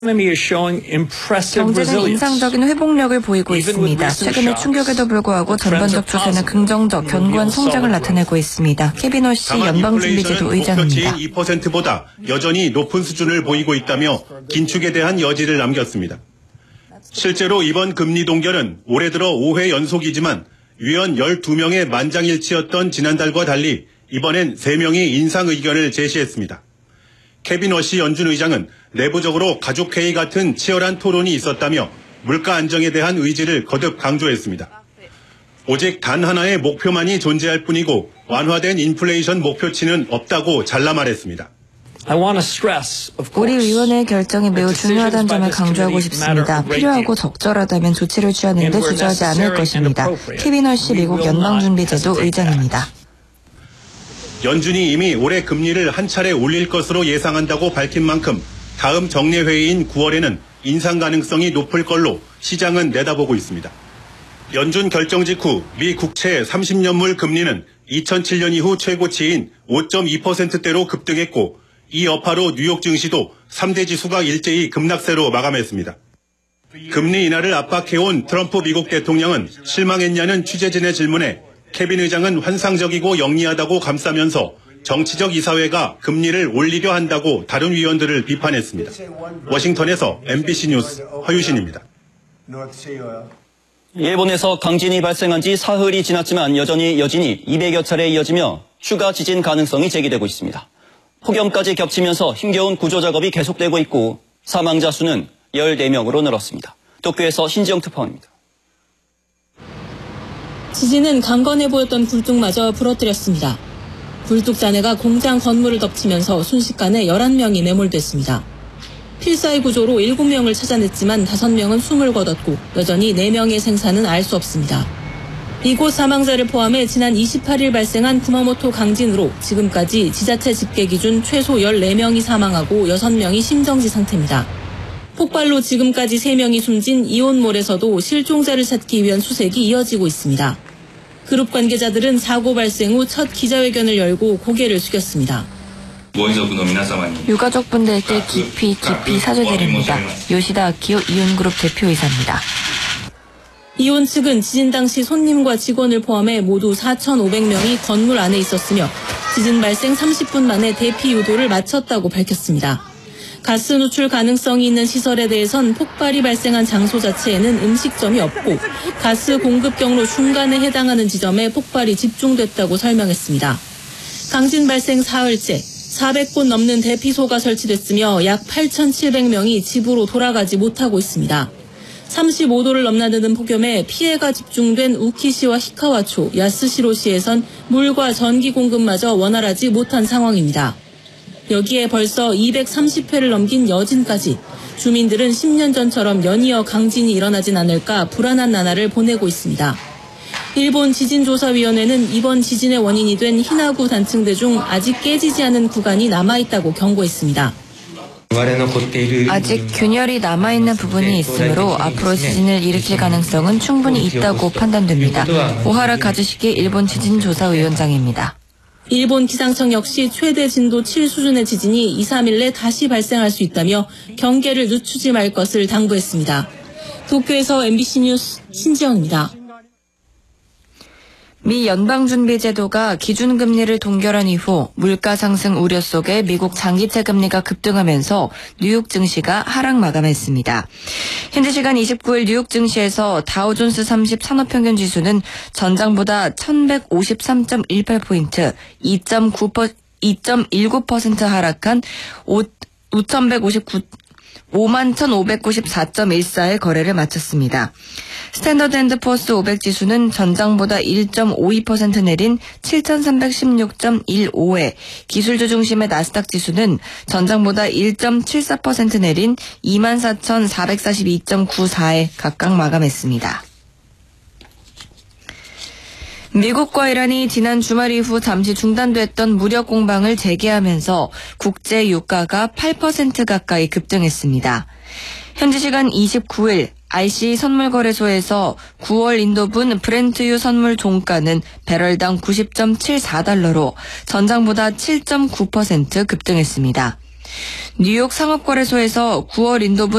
경제는 인상적인 회복력을 보이고 있습니다. 최근의 충격에도 불구하고 전반적 추세는 긍정적, 견고한 성장을 나타내고 있습니다. 케빈 워시 연방준비제도 의장입니다. 2%보다 여전히 높은 수준을 보이고 있다며 긴축에 대한 여지를 남겼습니다. 실제로 이번 금리 동결은 올해 들어 5회 연속이지만 위원 12명의 만장일치였던 지난달과 달리 이번엔 3명이 인상 의견을 제시했습니다. 케빈 워시 연준 의장은 내부적으로 가족회의 같은 치열한 토론이 있었다며 물가 안정에 대한 의지를 거듭 강조했습니다. 오직 단 하나의 목표만이 존재할 뿐이고 완화된 인플레이션 목표치는 없다고 잘라 말했습니다. 우리 위원회의 결정이 매우 중요하다는 점을 강조하고 싶습니다. 필요하고 적절하다면 조치를 취하는 데 주저하지 않을 것입니다. 케빈 워시 미국 연방준비제도 의장입니다. 연준이 이미 올해 금리를 한 차례 올릴 것으로 예상한다고 밝힌 만큼 다음 정례회의인 9월에는 인상 가능성이 높을 걸로 시장은 내다보고 있습니다. 연준 결정 직후 미 국채 30년물 금리는 2007년 이후 최고치인 5.2%대로 급등했고 이 여파로 뉴욕 증시도 3대 지수가 일제히 급락세로 마감했습니다. 금리 인하를 압박해온 트럼프 미국 대통령은 실망했냐는 취재진의 질문에 케빈 의장은 환상적이고 영리하다고 감싸면서 정치적 이사회가 금리를 올리려 한다고 다른 위원들을 비판했습니다. 워싱턴에서 MBC 뉴스 허유신입니다. 일본에서 강진이 발생한 지 사흘이 지났지만 여전히 여진이 200여 차례 이어지며 추가 지진 가능성이 제기되고 있습니다. 폭염까지 겹치면서 힘겨운 구조 작업이 계속되고 있고 사망자 수는 14명으로 늘었습니다. 도쿄에서 신지영 특파원입니다. 지진은 강건해 보였던 굴뚝마저 부러뜨렸습니다. 굴뚝 잔해가 공장 건물을 덮치면서 순식간에 11명이 매몰됐습니다. 필사의 구조로 7명을 찾아냈지만 5명은 숨을 거뒀고 여전히 4명의 생사는 알 수 없습니다. 이곳 사망자를 포함해 지난 28일 발생한 구마모토 강진으로 지금까지 지자체 집계 기준 최소 14명이 사망하고 6명이 심정지 상태입니다. 폭발로 지금까지 3명이 숨진 이온몰에서도 실종자를 찾기 위한 수색이 이어지고 있습니다. 그룹 관계자들은 사고 발생 후 첫 기자회견을 열고 고개를 숙였습니다. 유가족분들께 깊이 사죄드립니다. 요시다 아키오 이온그룹 대표이사입니다. 이온 측은 지진 당시 손님과 직원을 포함해 모두 4,500명이 건물 안에 있었으며 지진 발생 30분 만에 대피 유도를 마쳤다고 밝혔습니다. 가스 누출 가능성이 있는 시설에 대해선 폭발이 발생한 장소 자체에는 음식점이 없고 가스 공급 경로 중간에 해당하는 지점에 폭발이 집중됐다고 설명했습니다. 강진 발생 사흘째 400곳 넘는 대피소가 설치됐으며 약 8,700명이 집으로 돌아가지 못하고 있습니다. 35도를 넘나드는 폭염에 피해가 집중된 우키시와 히카와초, 야스시로시에선 물과 전기 공급마저 원활하지 못한 상황입니다. 여기에 벌써 230회를 넘긴 여진까지 주민들은 10년 전처럼 연이어 강진이 일어나진 않을까 불안한 나날을 보내고 있습니다. 일본 지진조사위원회는 이번 지진의 원인이 된 히나구 단층대 중 아직 깨지지 않은 구간이 남아있다고 경고했습니다. 아직 균열이 남아있는 부분이 있으므로 앞으로 지진을 일으킬 가능성은 충분히 있다고 판단됩니다. 오하라 가즈시키 일본 지진조사위원장입니다. 일본 기상청 역시 최대 진도 7 수준의 지진이 2, 3일 내 다시 발생할 수 있다며 경계를 늦추지 말 것을 당부했습니다. 도쿄에서 MBC 뉴스 신지영입니다. 미 연방준비제도가 기준금리를 동결한 이후 물가 상승 우려 속에 미국 장기채 금리가 급등하면서 뉴욕 증시가 하락 마감했습니다. 현지 시간 29일 뉴욕 증시에서 다우존스 30 산업평균지수는 전장보다 1153.18포인트, 2.19% 하락한 51,594.14의 거래를 마쳤습니다. 스탠더드앤드포어스 500 지수는 전장보다 1.52% 내린 7,316.15에 기술주 중심의 나스닥 지수는 전장보다 1.74% 내린 24,442.94에 각각 마감했습니다. 미국과 이란이 지난 주말 이후 잠시 중단됐던 무력 공방을 재개하면서 국제 유가가 8% 가까이 급등했습니다. 현지 시간 29일 RC 선물거래소에서 9월 인도분 브렌트유 선물 종가는 배럴당 90.74달러로 전장보다 7.9% 급등했습니다. 뉴욕 상업거래소에서 9월 인도분